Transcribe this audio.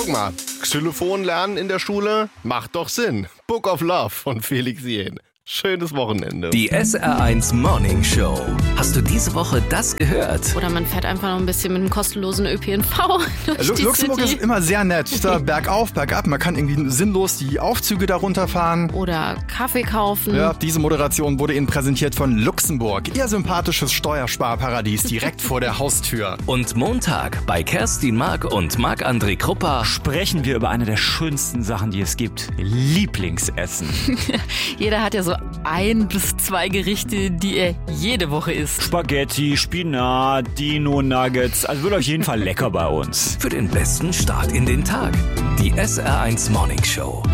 Guck mal, Xylophon lernen in der Schule macht doch Sinn. Book of Love von Felix Jähn. Schönes Wochenende. Die SR1 Morning Show. Hast du diese Woche das gehört? Oder man fährt einfach noch ein bisschen mit einem kostenlosen ÖPNV durch die Luxemburg City. ist immer sehr nett. Da bergauf, bergab. Man kann irgendwie sinnlos die Aufzüge da runterfahren. Oder Kaffee kaufen. Ja, diese Moderation wurde Ihnen präsentiert von Luxemburg. Ihr sympathisches Steuersparparadies direkt vor der Haustür. Und Montag bei Kerstin Mark und Marc-André Krupper. Sprechen wir über eine der schönsten Sachen, die es gibt. Lieblingsessen. Jeder hat ja so 1 bis 2 Gerichte, die er jede Woche isst. Spaghetti, Spinat, Dino-Nuggets. Also wird auf jeden Fall lecker bei uns. Für den besten Start in den Tag. Die SR1 Morning Show.